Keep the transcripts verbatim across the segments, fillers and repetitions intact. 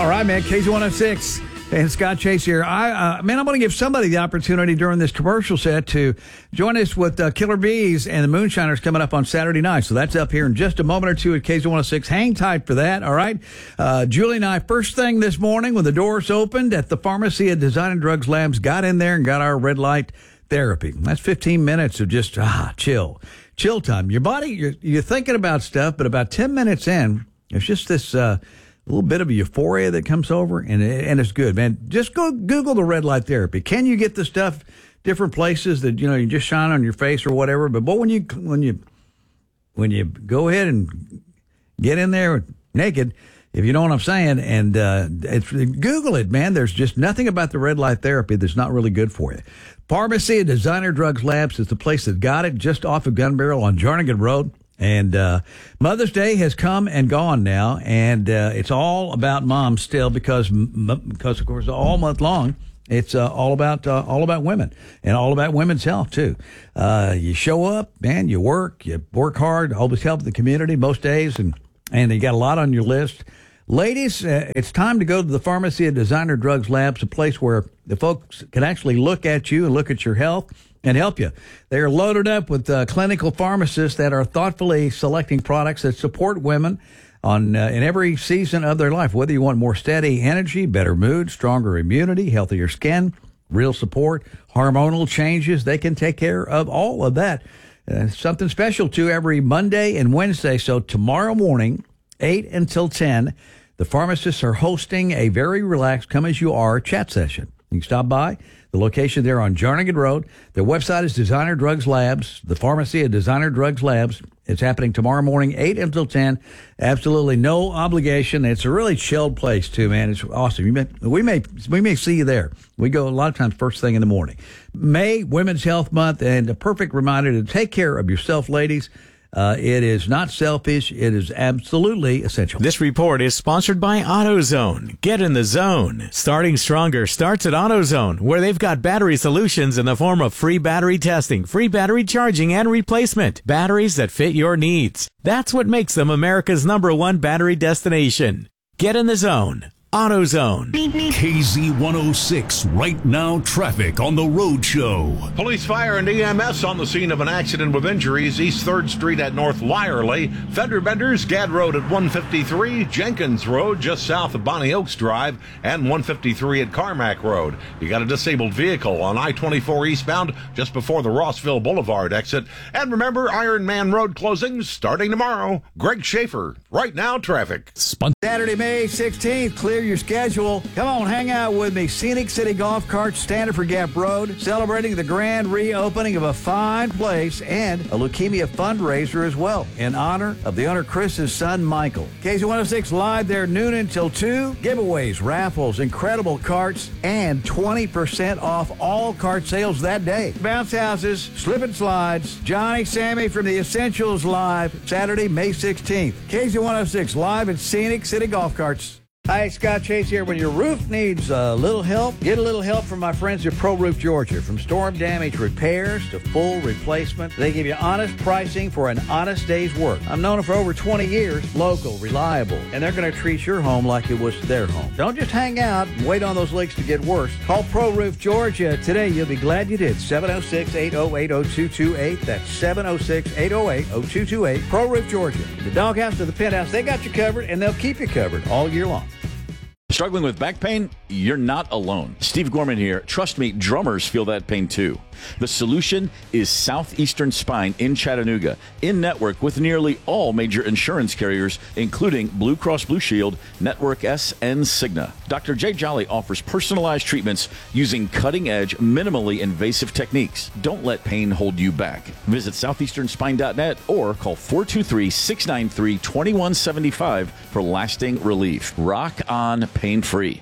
All right, man. K Z one oh six and Scott Chase here. I, uh, man, I'm going to give somebody the opportunity during this commercial set to join us with uh, Killer Bees and the Moonshiners coming up on Saturday night. So that's up here in just a moment or two at K Z one oh six. Hang tight for that, all right? Uh, Julie and I, first thing this morning when the doors opened at the pharmacy at Design and Drugs Labs, got in there and got our red light therapy. That's fifteen minutes of just, ah, chill. Chill time. Your body, you're, you're thinking about stuff, but about ten minutes in, it's just this... Uh, a little bit of a euphoria that comes over, and and it's good, man. Just go Google the red light therapy. Can you get the stuff different places that, you know, you just shine on your face or whatever? But boy, when you when you when you go ahead and get in there naked, if you know what I'm saying, and uh, it's, Google it, man. There's just nothing about the red light therapy that's not really good for you. Pharmacy at Designer Drugs Labs is the place that got it, just off of Gun Barrel on Jarnigan Road. And uh, Mother's Day has come and gone now, and uh, it's all about moms still because, because of course, all month long, it's uh, all about uh, all about women and all about women's health, too. Uh, you show up, man, you work, you work hard, always help the community most days, and, and you got a lot on your list. Ladies, uh, it's time to go to the Pharmacy at Designer Drugs Labs, a place where the folks can actually look at you and look at your health and help you. They are loaded up with uh, clinical pharmacists that are thoughtfully selecting products that support women on uh, in every season of their life. Whether you want more steady energy, better mood, stronger immunity, healthier skin, real support, hormonal changes, they can take care of all of that. Uh, something special, too, every Monday and Wednesday. So tomorrow morning, eight until ten, the pharmacists are hosting a very relaxed, come-as-you-are chat session. You can stop by. The location there on Jarnigan Road. Their website is Designer Drugs Labs. The pharmacy at Designer Drugs Labs. It's happening tomorrow morning, eight until ten. Absolutely no obligation. It's a really chilled place, too, man. It's awesome. You may, we may we may see you there. We go a lot of times first thing in the morning. May, Women's Health Month, and a perfect reminder to take care of yourself, ladies. Uh, it is not selfish. It is absolutely essential. This report is sponsored by AutoZone. Get in the zone. Starting stronger starts at AutoZone, where they've got battery solutions in the form of free battery testing, free battery charging, and replacement. Batteries that fit your needs. That's what makes them America's number one battery destination. Get in the zone. AutoZone. K Z one oh six, right now traffic on the Road Show. Police, fire, and E M S on the scene of an accident with injuries. East third Street at North Lyerly. Fender benders, Gadd Road at one fifty-three. Jenkins Road just south of Bonnie Oaks Drive. And one fifty-three at Carmack Road. You got a disabled vehicle on I twenty-four eastbound just before the Rossville Boulevard exit. And remember, Iron Man Road closings starting tomorrow. Greg Schaefer, right now traffic. Saturday, May sixteenth, clear your schedule. Come on, hang out with me. Scenic City Golf Cart, Standard Gap Road, celebrating the grand reopening of a fine place and a leukemia fundraiser as well, in honor of the owner Chris's son, Michael. K Z one oh six live there noon until two. Giveaways, raffles, incredible carts, and twenty percent off all cart sales that day. Bounce houses, slip and slides, Johnny Sammy from the Essentials live, Saturday, May sixteenth. K Z one oh six live at Scenic City Golf Carts. Hi, Scott Chase here. When your roof needs a little help, get a little help from my friends at Pro Roof Georgia. From storm damage repairs to full replacement, they give you honest pricing for an honest day's work. I've known them for over twenty years, local, reliable, and they're going to treat your home like it was their home. Don't just hang out and wait on those leaks to get worse. Call Pro Roof Georgia today. You'll be glad you did. seven oh six, eight oh eight, oh two two eight. That's seven oh six, eight oh eight, oh two two eight. Pro Roof Georgia. The doghouse to the penthouse, they got you covered, and they'll keep you covered all year long. Struggling with back pain? You're not alone. Steve Gorman here. Trust me, drummers feel that pain too. The solution is Southeastern Spine in Chattanooga, in network with nearly all major insurance carriers, including Blue Cross Blue Shield, Network S, and Cigna. Doctor Jay Jolly offers personalized treatments using cutting-edge, minimally invasive techniques. Don't let pain hold you back. Visit southeastern spine dot net or call four two three, six nine three, two one seven five for lasting relief. Rock on pain-free.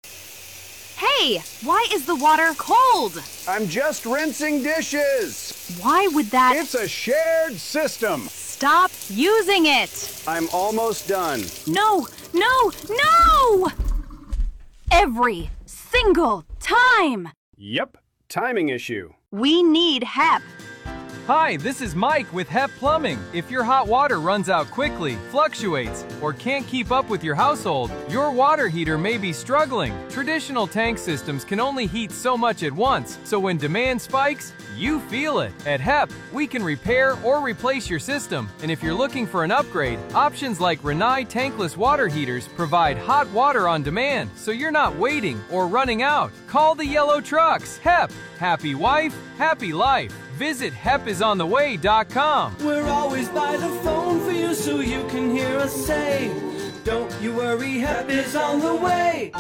Hey, why is the water cold? I'm just rinsing dishes. Why would that... It's a shared system. Stop using it. I'm almost done. No, no, no! Every single time. Yep, timing issue. We need H E P. Hi, this is Mike with H E P Plumbing. If your hot water runs out quickly, fluctuates, or can't keep up with your household, your water heater may be struggling. Traditional tank systems can only heat so much at once, so when demand spikes, you feel it. At H E P, we can repair or replace your system, and if you're looking for an upgrade, options like Rinnai tankless water heaters provide hot water on demand, so you're not waiting or running out. Call the yellow trucks. H E P. Happy wife, happy life. Visit hep is on the way dot com. We're always by the phone for you so you can hear us say, don't you worry, H E P is on the way.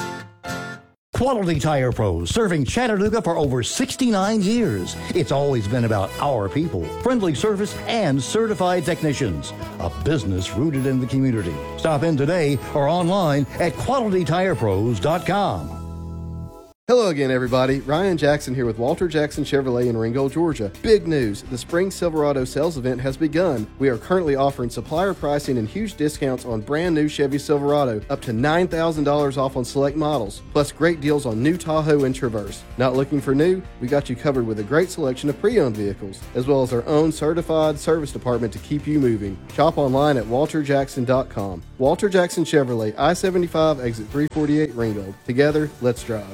Quality Tire Pros, serving Chattanooga for over sixty-nine years. It's always been about our people, friendly service, and certified technicians. A business rooted in the community. Stop in today or online at quality tire pros dot com. Hello again, everybody. Ryan Jackson here with Walter Jackson Chevrolet in Ringgold, Georgia. Big news. The Spring Silverado sales event has begun. We are currently offering supplier pricing and huge discounts on brand new Chevy Silverado, up to nine thousand dollars off on select models, plus great deals on new Tahoe and Traverse. Not looking for new? We got you covered with a great selection of pre-owned vehicles, as well as our own certified service department to keep you moving. Shop online at walter jackson dot com. Walter Jackson Chevrolet, I seventy-five, exit three forty-eight, Ringgold. Together, let's drive.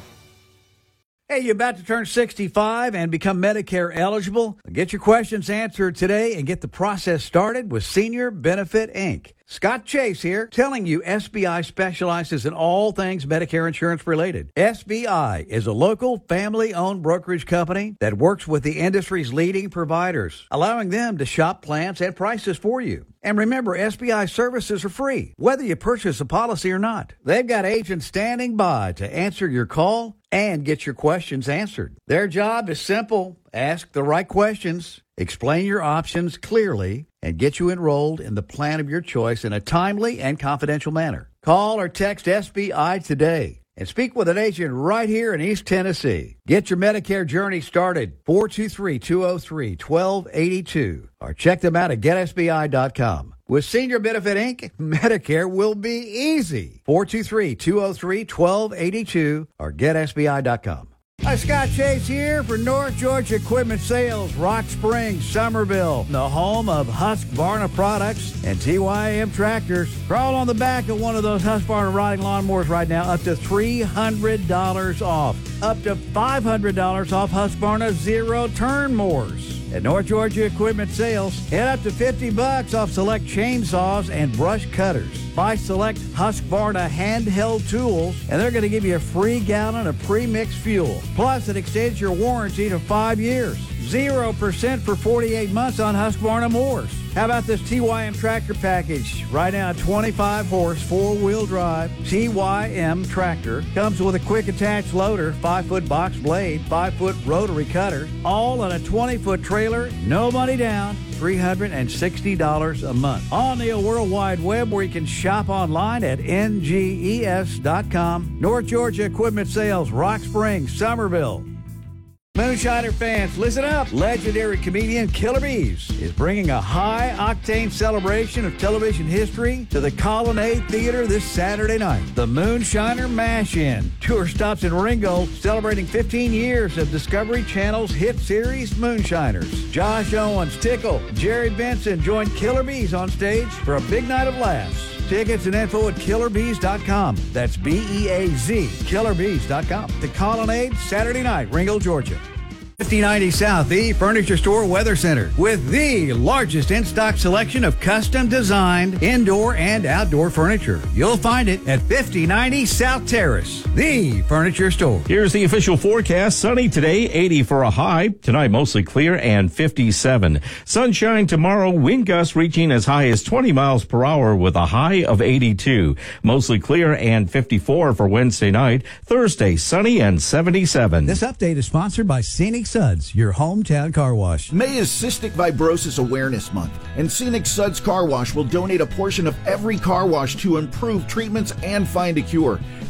Hey, you about to turn sixty-five and become Medicare eligible? Get your questions answered today and get the process started with Senior Benefit Incorporated. Scott Chase here, telling you S B I specializes in all things Medicare insurance related. S B I is a local family-owned brokerage company that works with the industry's leading providers, allowing them to shop plans and prices for you. And remember, S B I services are free, whether you purchase a policy or not. They've got agents standing by to answer your call and get your questions answered. Their job is simple. Ask the right questions, explain your options clearly, and get you enrolled in the plan of your choice in a timely and confidential manner. Call or text S B I today and speak with an agent right here in East Tennessee. Get your Medicare journey started, four two three, two oh three, one two eight two, or check them out at get s b i dot com. With Senior Benefit Incorporated, Medicare will be easy. four two three, two oh three, one two eight two or get s b i dot com. Hi, Scott Chase here for North Georgia Equipment Sales, Rock Springs, Somerville, the home of Husqvarna products and T Y M tractors. Crawl on the back of one of those Husqvarna riding lawnmowers right now, up to three hundred dollars off. Up to five hundred dollars off Husqvarna zero-turn mowers. At North Georgia Equipment Sales, head up to fifty bucks off select chainsaws and brush cutters. Buy select Husqvarna handheld tools, and they're going to give you a free gallon of pre-mixed fuel. Plus, it extends your warranty to five years. zero percent for forty-eight months on Husqvarna mowers. How about this T Y M tractor package? Right now, a twenty-five horse, four-wheel drive T Y M tractor. Comes with a quick attached loader, five-foot box blade, five-foot rotary cutter, all on a twenty-foot trailer, no money down, three hundred sixty dollars a month. On the World Wide Web, where you can shop online at N G E S dot com. North Georgia Equipment Sales, Rock Springs, Somerville. Moonshiner fans, listen up. Legendary comedian Killer Bees is bringing a high-octane celebration of television history to the Colonnade Theater this Saturday night. The Moonshiner Mash-In. Tour stops in Ringgold, celebrating fifteen years of Discovery Channel's hit series, Moonshiners. Josh Owens, Tickle, Jerry Benson join Killer Bees on stage for a big night of laughs. Tickets and info at killer bees dot com. That's B E A Z, killer bees dot com. The Colonnade, Saturday night, Ringgold, Georgia. fifty ninety South, the Furniture Store Weather Center, with the largest in-stock selection of custom-designed indoor and outdoor furniture. You'll find it at fifty ninety South Terrace, the Furniture Store. Here's the official forecast. Sunny today, eighty for a high. Tonight, mostly clear and fifty-seven. Sunshine tomorrow, wind gusts reaching as high as twenty miles per hour with a high of eighty-two. Mostly clear and fifty-four for Wednesday night. Thursday, sunny and seventy-seven. This update is sponsored by Scenic Suds, your hometown car wash. May is Cystic Fibrosis Awareness Month, and Scenic Suds Car Wash will donate a portion of every car wash to improve treatments and find a cure.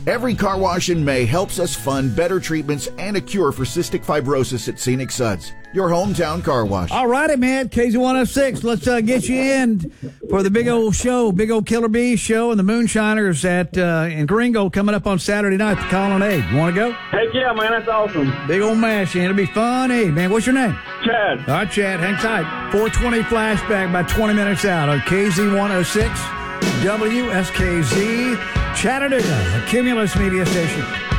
Every car wash in May helps us fund better treatments and a cure for cystic fibrosis at Scenic Suds, your hometown car wash. All righty, man. K Z one oh six. Let's uh, get you in for the big old show, big old Killer Bees show, and the Moonshiners at uh, in Gringo coming up on Saturday night. The Colonnade. You want to go? Heck yeah, man. That's awesome. Big old mash, and it'll be fun. Hey, man, what's your name? Chad. All right, Chad. Hang tight. four twenty flashback by twenty minutes out on K Z one oh six, W S K Z, Chattanooga, a Cumulus media station.